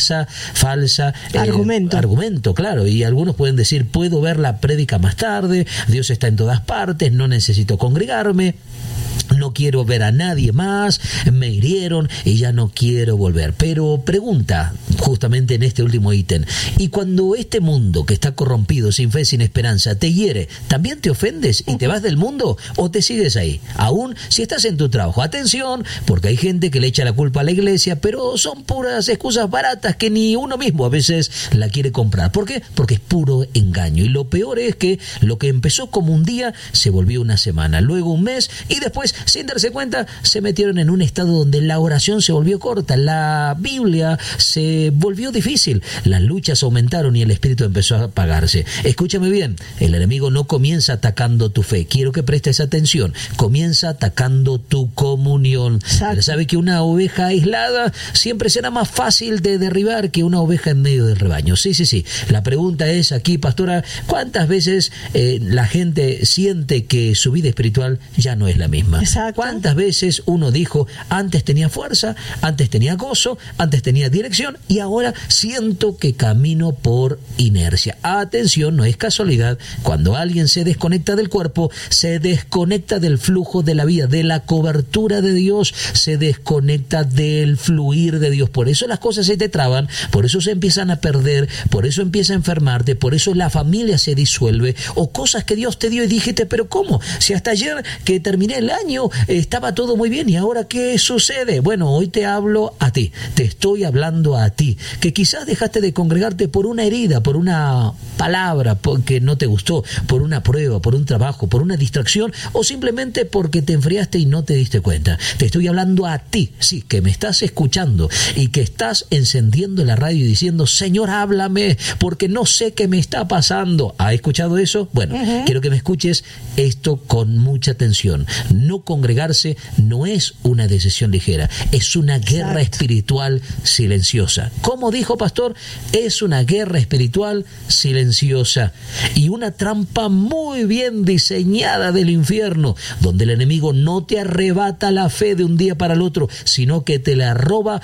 falsa argumento, claro. Y algunos pueden decir, puedo ver la prédica más tarde, Dios está en todas partes, no necesito congregarme, no quiero ver a nadie más, me hirieron y ya no quiero volver. Pero pregunta, justamente en este último ítem, ¿y cuando este mundo que está corrompido, sin fe, sin esperanza, te hiere, también te ofendes y te vas del mundo o te sigues ahí? Aún si estás en tu trabajo, atención, porque hay gente que le echa la culpa a la iglesia, pero son puras excusas baratas que ni uno mismo a veces la quiere comprar. ¿Por qué? Porque es puro engaño. Y lo peor es que lo que empezó como un día se volvió una semana, luego un mes y después, sin darse cuenta, se metieron en un estado donde la oración se volvió corta, la Biblia se volvió difícil, las luchas aumentaron y el espíritu empezó a apagarse. Escúchame bien, el enemigo no comienza atacando tu fe, quiero que prestes atención, comienza atacando tu comunión. Pero sabe que una oveja aislada siempre será más fácil de derribar que una oveja en medio del rebaño. Sí. La pregunta es aquí, pastora, ¿cuántas veces la gente siente que su vida espiritual ya no es la misma? Exacto. ¿Cuántas veces uno dijo, antes tenía fuerza, antes tenía gozo, antes tenía dirección y ahora siento que camino por inercia? Atención, no es casualidad, cuando alguien se desconecta del cuerpo, se desconecta del flujo de la vida, de la cobertura de Dios, se desconecta del fluir de Dios. Por eso las cosas se te traban, por eso se empiezan a perder, por eso empieza a enfermarte, por eso la familia se disuelve, o cosas que Dios te dio y dijiste, pero ¿cómo? Si hasta ayer que terminé el año estaba todo muy bien y ahora ¿qué sucede? Bueno, hoy te hablo a ti, te estoy hablando a ti, que quizás dejaste de congregarte por una herida, por una palabra que no te gustó, por una prueba, por un trabajo, por una distracción o simplemente porque te enfriaste y no te diste cuenta. Te estoy hablando a ti, sí, que me estás escuchando y que estás encendiendo la radio y diciendo, Señor, háblame, porque no sé qué me está pasando. ¿Has escuchado eso? Bueno, quiero que me escuches esto con mucha atención. No congregarse no es una decisión ligera, es una guerra espiritual silenciosa. ¿Cómo dijo, pastor? Es una guerra espiritual silenciosa y una trampa muy bien diseñada del infierno, donde el enemigo no te arrebata la fe de un día para el otro, sino que te la roba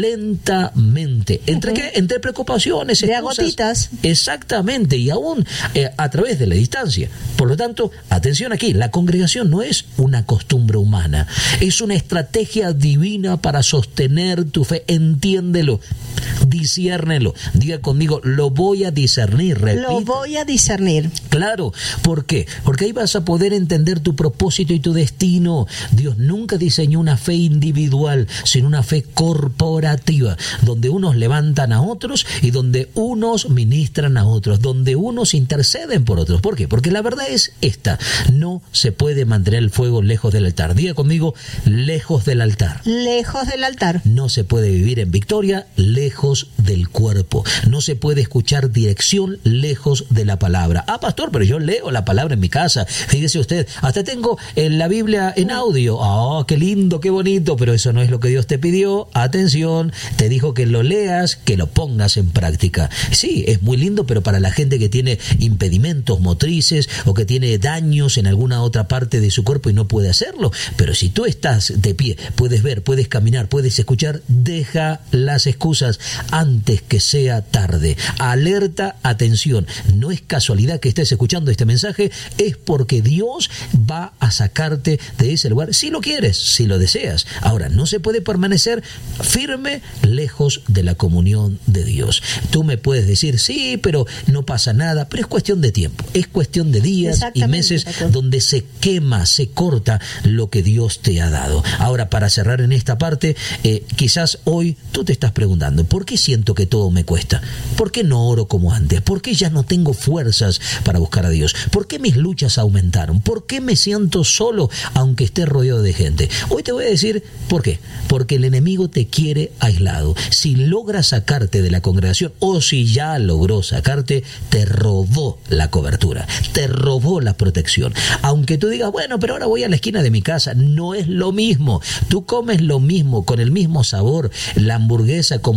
lentamente. ¿Entre qué? Entre preocupaciones, de gotitas. Exactamente, y aún a través de la distancia. Por lo tanto, atención aquí, la congregación no es una costumbre humana, es una estrategia divina para sostener tu fe. Entiéndelo, disciérnelo. Diga conmigo, lo voy a discernir. Repita. Lo voy a discernir. Claro, ¿por qué? Porque ahí vas a poder entender tu propósito y tu destino. Dios nunca diseñó una fe individual, sino una fe corporativa, donde unos levantan a otros y donde unos ministran a otros, donde unos interceden por otros. ¿Por qué? Porque la verdad es esta: no se puede mantener el fuego lejos del altar. Diga conmigo, lejos del altar. Lejos del altar. No se puede vivir en victoria lejos del cuerpo. No se puede escuchar dirección lejos de la palabra. Ah, pastor, pero yo leo la palabra en mi casa. Fíjese usted, hasta tengo la Biblia en audio. Ah, qué lindo, qué bonito, pero eso no es lo que Dios te pidió. Atención, te dijo que lo leas, que lo pongas en práctica. Sí, es muy lindo, pero para la gente que tiene impedimentos motrices o que tiene daños en alguna otra parte de su cuerpo y no puede hacerlo. Pero si tú estás de pie, puedes ver, puedes caminar, puedes escuchar, deja las excusas antes que sea tarde. Alerta, atención, no es casualidad que estés escuchando este mensaje, es porque Dios va a sacarte de ese lugar, si lo quieres, si lo deseas. Ahora, no se puede permanecer firme lejos de la comunión de Dios. Tú me puedes decir, sí, pero no pasa nada, pero es cuestión de tiempo, es cuestión de días y meses donde se quema, se corta lo que Dios te ha dado. Ahora, para cerrar en esta parte, quizás hoy tú te estás preguntando, ¿por qué siento que todo me cuesta? ¿Por qué no oro como antes? ¿Por qué ya no tengo fuerzas para buscar a Dios? ¿Por qué mis luchas aumentaron? ¿Por qué me siento solo aunque esté rodeado de gente? Hoy te voy a decir por qué. Porque el enemigo te quiere aislado. Si logra sacarte de la congregación o si ya logró sacarte, te robó la cobertura, te robó la protección. Aunque tú digas, bueno, pero ahora voy a la esquina de mi casa, no es lo mismo. Tú comes lo mismo, con el mismo sabor, la hamburguesa como la que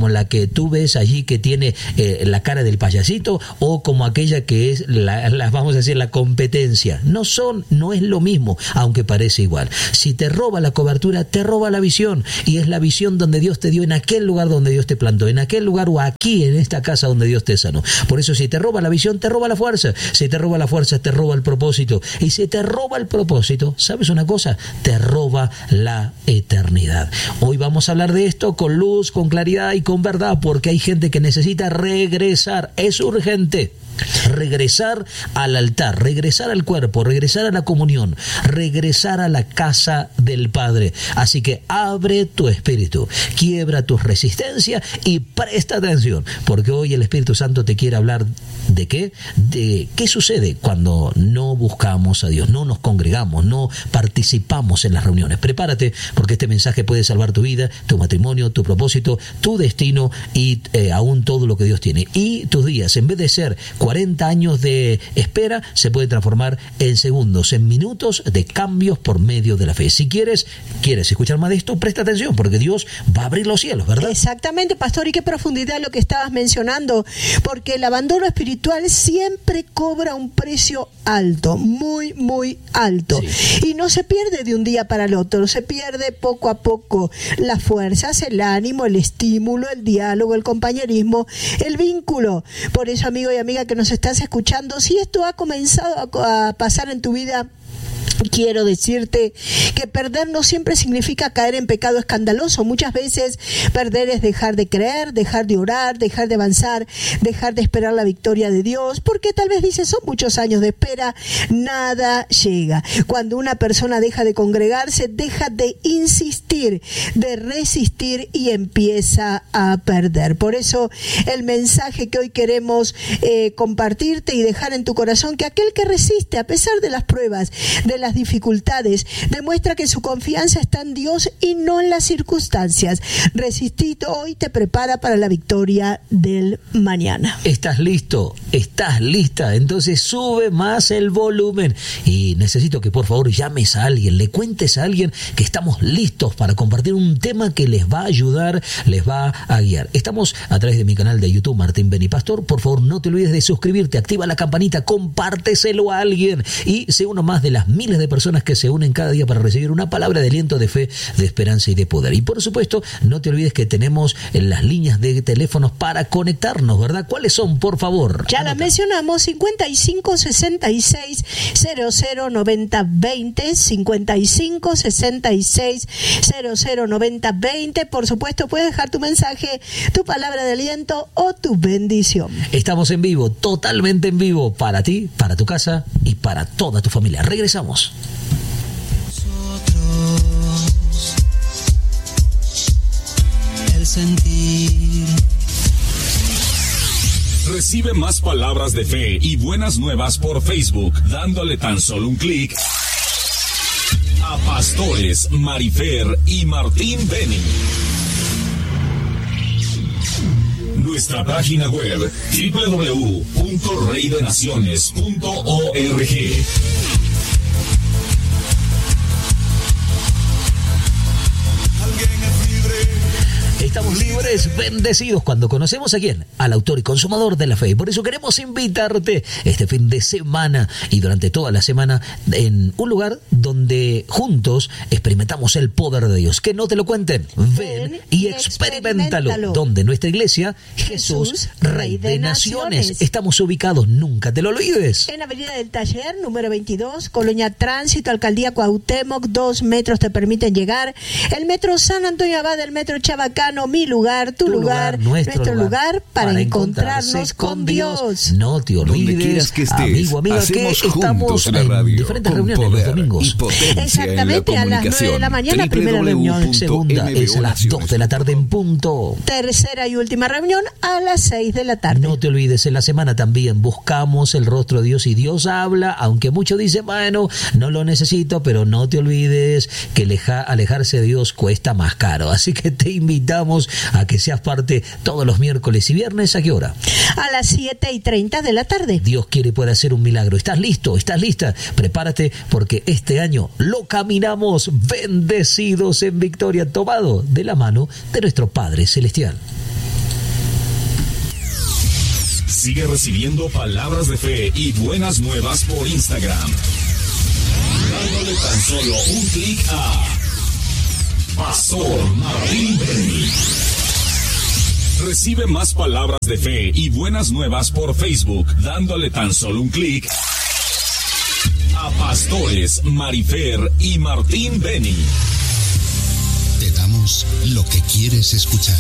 tú ves allí que tiene la cara del payasito, o como aquella que es vamos a decir, la competencia. No es lo mismo, aunque parece igual. Si te roba la cobertura, te roba la visión, y es la visión donde Dios te dio, en aquel lugar donde Dios te plantó, en aquel lugar o aquí en esta casa donde Dios te sanó. Por eso, si te roba la visión, te roba la fuerza. Si te roba la fuerza, te roba el propósito. Y si te roba el propósito, ¿sabes una cosa? Te roba la eternidad. Hoy vamos a hablar de esto con luz, con claridad y con verdad, porque hay gente que necesita regresar. Es urgente. Regresar al altar, regresar al cuerpo, regresar a la comunión, regresar a la casa del Padre. Así que abre tu espíritu, quiebra tus resistencias y presta atención, porque hoy el Espíritu Santo te quiere hablar ¿de qué? De qué sucede cuando no buscamos a Dios, no nos congregamos, no participamos en las reuniones. Prepárate, porque este mensaje puede salvar tu vida, tu matrimonio, tu propósito, tu destino y aún todo lo que Dios tiene. Y tus días, en vez de ser 40 años de espera, se puede transformar en segundos, en minutos de cambios por medio de la fe. Si quieres escuchar más de esto, presta atención, porque Dios va a abrir los cielos, ¿verdad? Exactamente, pastor, y qué profundidad lo que estabas mencionando, porque el abandono espiritual siempre cobra un precio alto, muy, muy alto. Sí. Y no se pierde de un día para el otro, se pierde poco a poco las fuerzas, el ánimo, el estímulo, el diálogo, el compañerismo, el vínculo. Por eso, amigo y amiga que nos estás escuchando, si esto ha comenzado a pasar en tu vida, quiero decirte que perder no siempre significa caer en pecado escandaloso. Muchas veces perder es dejar de creer, dejar de orar, dejar de avanzar, dejar de esperar la victoria de Dios, porque tal vez dices, son muchos años de espera, nada llega. Cuando una persona deja de congregarse, deja de insistir, de resistir y empieza a perder. Por eso el mensaje que hoy queremos compartirte y dejar en tu corazón, que aquel que resiste a pesar de las pruebas, de las dificultades, demuestra que su confianza está en Dios y no en las circunstancias. Resistir hoy te prepara para la victoria del mañana. ¿Estás listo? ¿Estás lista? Entonces sube más el volumen y necesito que por favor llames a alguien, le cuentes a alguien que estamos listos para compartir un tema que les va a ayudar, les va a guiar. Estamos a través de mi canal de YouTube, Martín Beni Pastor. Por favor, no te olvides de suscribirte, activa la campanita, compárteselo a alguien y sé uno más de las miles de personas que se unen cada día para recibir una palabra de aliento, de fe, de esperanza y de poder. Y por supuesto, no te olvides que tenemos las líneas de teléfonos para conectarnos, ¿verdad? ¿Cuáles son, por favor? Ya las mencionamos: 55 66 00 90 20, 55 66 00 90 20. Por supuesto, puedes dejar tu mensaje, tu palabra de aliento o tu bendición. Estamos en vivo, totalmente en vivo, para ti, para tu casa y para toda tu familia. Regresamos. El sentir. Recibe más palabras de fe y buenas nuevas por Facebook, dándole tan solo un clic a Pastores Marifer y Martín Beni. Nuestra página web www.reydenaciones.org. Estamos libres, bendecidos cuando conocemos a quién, al autor y consumador de la fe. Por eso queremos invitarte este fin de semana y durante toda la semana en un lugar donde juntos experimentamos el poder de Dios. Que no te lo cuenten, ven y experiméntalo. Donde nuestra iglesia, Jesús, Rey de Naciones. Estamos ubicados, nunca te lo olvides, en Avenida del Taller, número 22, Colonia Tránsito, Alcaldía Cuauhtémoc. 2 metros te permiten llegar. El metro San Antonio Abad, el metro Chabacano. Mi lugar, tu lugar, nuestro lugar para encontrarnos con Dios. No te olvides, que estés, amigo, amiga, que estamos en diferentes reuniones los domingos. Exactamente, a las 9 de la mañana, primera reunión. Segunda es a las 2 de la tarde en punto. Tercera y última reunión a las 6 de la tarde. No te olvides, en la semana también buscamos el rostro de Dios y Dios habla, aunque muchos dicen, bueno, no lo necesito, pero no te olvides que alejarse de Dios cuesta más caro. Así que te invitamos a que seas parte todos los miércoles y viernes. ¿A qué hora? A las 7:30 de la tarde. Dios quiere y puede hacer un milagro. ¿Estás listo? ¿Estás lista? Prepárate, porque este año lo caminamos bendecidos en victoria, tomado de la mano de nuestro Padre Celestial. Sigue recibiendo palabras de fe y buenas nuevas por Instagram. Dándole tan solo un clic a Pastor Martín Benny. Recibe más palabras de fe y buenas nuevas por Facebook, dándole tan solo un clic a Pastores Marifer y Martín Benny. Te damos lo que quieres escuchar.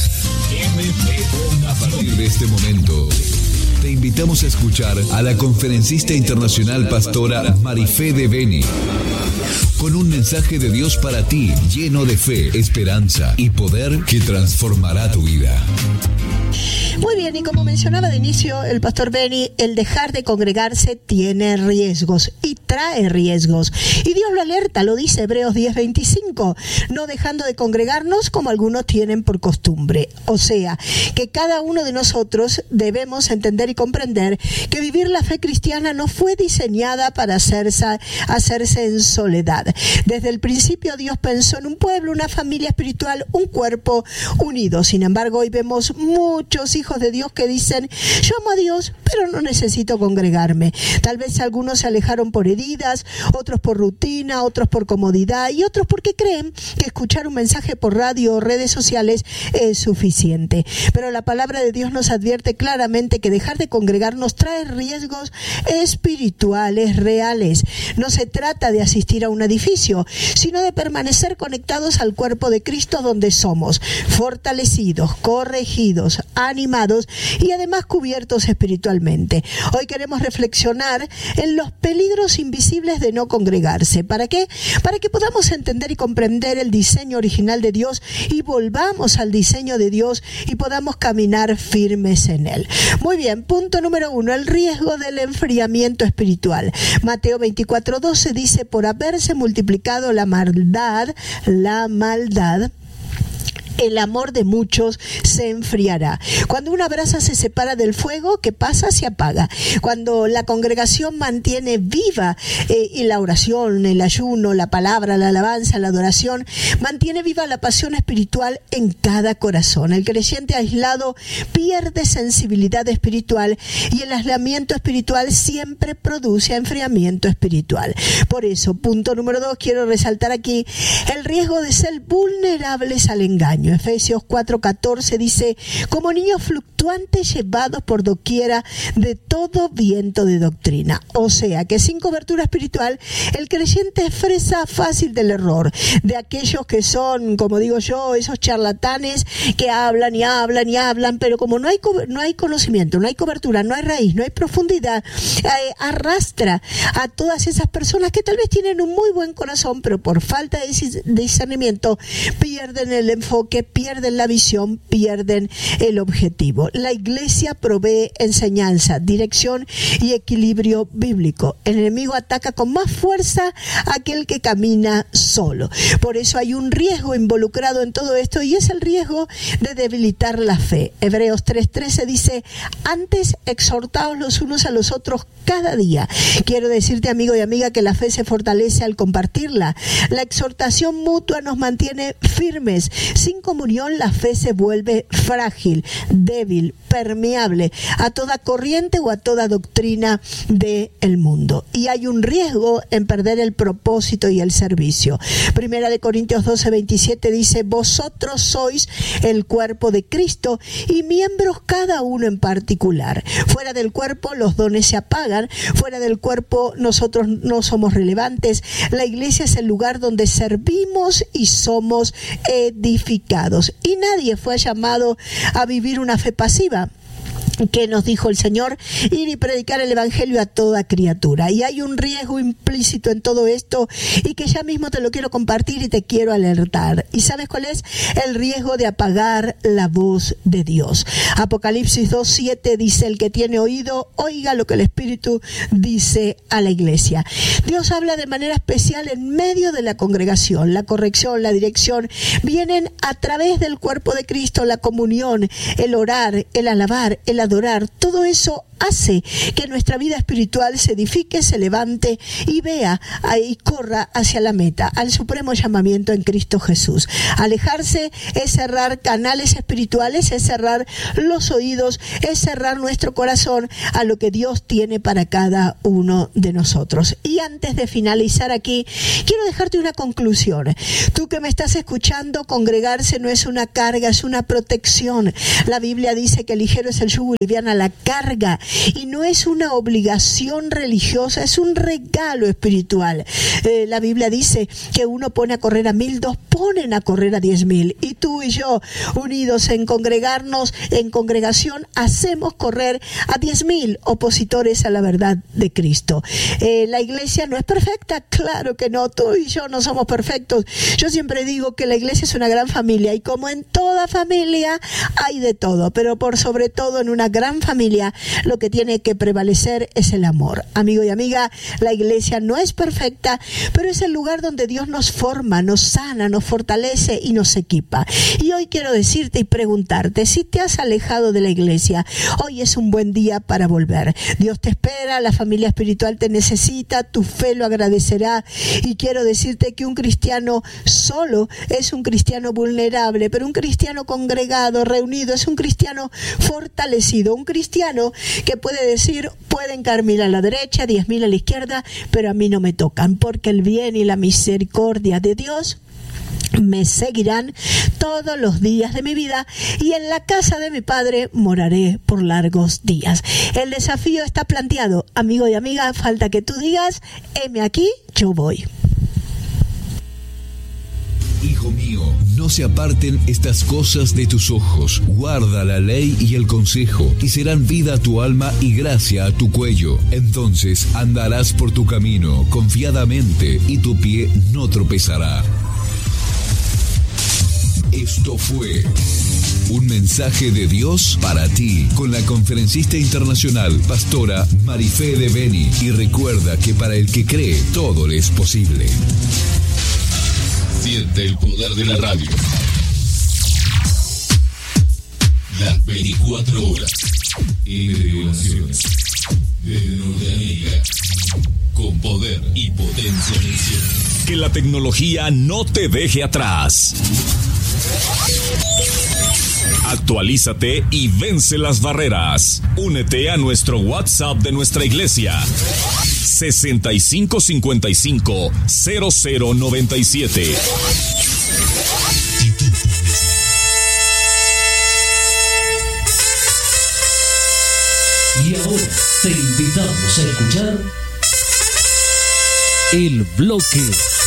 MP. A partir de este momento, te invitamos a escuchar a la conferencista internacional pastora Marife de Beni, con un mensaje de Dios para ti, lleno de fe, esperanza y poder que transformará tu vida. Muy bien, y como mencionaba de inicio el pastor Benny, el dejar de congregarse tiene riesgos y trae riesgos. Y Dios lo alerta, lo dice Hebreos 10:25, no dejando de congregarnos como algunos tienen por costumbre. O sea, que cada uno de nosotros debemos entender y comprender que vivir la fe cristiana no fue diseñada para hacerse en soledad. Desde el principio Dios pensó en un pueblo, una familia espiritual, un cuerpo unido. Sin embargo, hoy vemos muchos hijos de Dios que dicen: yo amo a Dios, pero no necesito congregarme. Tal vez algunos se alejaron por heridas, otros por rutina, otros por comodidad y otros porque creen que escuchar un mensaje por radio o redes sociales es suficiente. Pero la palabra de Dios nos advierte claramente que dejar de congregarnos trae riesgos espirituales reales. No se trata de asistir a un edificio, sino de permanecer conectados al cuerpo de Cristo, donde somos fortalecidos, corregidos, animados y además cubiertos espiritualmente. Hoy queremos reflexionar en los peligros invisibles de no congregarse. ¿Para qué? Para que podamos entender y comprender el diseño original de Dios y volvamos al diseño de Dios y podamos caminar firmes en él. Muy bien, punto número 1, el riesgo del enfriamiento espiritual. Mateo 24:12 dice: por haberse multiplicado la maldad, el amor de muchos se enfriará. Cuando una brasa se separa del fuego, ¿qué pasa? Se apaga. Cuando la congregación mantiene viva y la oración, el ayuno, la palabra, la alabanza, la adoración, mantiene viva la pasión espiritual en cada corazón. El creyente aislado pierde sensibilidad espiritual y el aislamiento espiritual siempre produce enfriamiento espiritual. Por eso, punto número 2, quiero resaltar aquí el riesgo de ser vulnerables al engaño. Efesios 4:14 dice: como niños fluctuantes llevados por doquiera de todo viento de doctrina. O sea que sin cobertura espiritual el creyente es presa fácil del error, de aquellos que son, como digo yo, esos charlatanes que hablan y hablan y hablan, pero como no hay conocimiento, no hay cobertura, no hay raíz, no hay profundidad, arrastra a todas esas personas que tal vez tienen un muy buen corazón, pero por falta de discernimiento pierden el enfoque, pierden la visión, pierden el objetivo. La iglesia provee enseñanza, dirección y equilibrio bíblico. El enemigo ataca con más fuerza a aquel que camina solo. Por eso hay un riesgo involucrado en todo esto, y es el riesgo de debilitar la fe. Hebreos 3:13 dice: antes exhortaos los unos a los otros cada día. Quiero decirte, amigo y amiga, que la fe se fortalece al compartirla. La exhortación mutua nos mantiene firmes. Sin comunión, la fe se vuelve frágil, débil, permeable a toda corriente o a toda doctrina del mundo. Y hay un riesgo en perder el propósito y el servicio. Primera de Corintios 12:27 dice: vosotros sois el cuerpo de Cristo y miembros cada uno en particular. Fuera del cuerpo los dones se apagan, fuera del cuerpo nosotros no somos relevantes. La iglesia es el lugar donde servimos y somos edificados. Y nadie fue llamado a vivir una fe pasiva. que nos dijo el Señor, ir y predicar el Evangelio a toda criatura. Y hay un riesgo implícito en todo esto y que ya mismo te lo quiero compartir y te quiero alertar. ¿Y sabes cuál es? El riesgo de apagar la voz de Dios. Apocalipsis 2:7 dice: el que tiene oído, oiga lo que el Espíritu dice a la iglesia. Dios habla de manera especial en medio de la congregación. La corrección, la dirección vienen a través del cuerpo de Cristo, la comunión, el orar, el alabar, el adorar, todo eso hace que nuestra vida espiritual se edifique, se levante y vea y corra hacia la meta, al supremo llamamiento en Cristo Jesús. Alejarse es cerrar canales espirituales, es cerrar los oídos, es cerrar nuestro corazón a lo que Dios tiene para cada uno de nosotros. Y antes de finalizar aquí, quiero dejarte una conclusión. Tú que me estás escuchando, congregarse no es una carga, es una protección. La Biblia dice que ligero es el yugo y liviana la carga. Y no es una obligación religiosa, es un regalo espiritual. La Biblia dice que uno pone a correr a 1,000, dos ponen a correr a 10,000. Y tú y yo, unidos en congregarnos, en congregación, hacemos correr a 10,000 opositores a la verdad de Cristo. La iglesia no es perfecta, claro que no, tú y yo no somos perfectos. Yo siempre digo que la iglesia es una gran familia, y como en toda familia hay de todo, pero por sobre todo en una gran familia lo que tiene que prevalecer es el amor. Amigo y amiga, la iglesia no es perfecta, pero es el lugar donde Dios nos forma, nos sana, nos fortalece y nos equipa. Y hoy quiero decirte y preguntarte, si te has alejado de la iglesia, hoy es un buen día para volver. Dios te espera, la familia espiritual te necesita, tu fe lo agradecerá, y quiero decirte que un cristiano solo es un cristiano vulnerable, pero un cristiano congregado, reunido, es un cristiano fortalecido, un cristiano que puede decir, pueden caer 1,000 a la derecha, 10,000 a la izquierda, pero a mí no me tocan, porque el bien y la misericordia de Dios me seguirán todos los días de mi vida, y en la casa de mi Padre moraré por largos días. El desafío está planteado, amigo y amiga, falta que tú digas, heme aquí, yo voy. Hijo mío, no se aparten estas cosas de tus ojos. Guarda la ley y el consejo, y serán vida a tu alma y gracia a tu cuello. Entonces andarás por tu camino confiadamente, y tu pie no tropezará. Esto fue un mensaje de Dios para ti, con la conferencista internacional, pastora Marifé de Beni. Y recuerda que para el que cree, todo le es posible. Siente el poder de la radio. Las 24 horas. En revelaciones. Desde Norteamérica. Con poder y potencia en el cielo. Que la tecnología no te deje atrás. Actualízate y vence las barreras. Únete a nuestro WhatsApp de nuestra iglesia. 6555-0097. Y ahora te invitamos a escuchar el bloque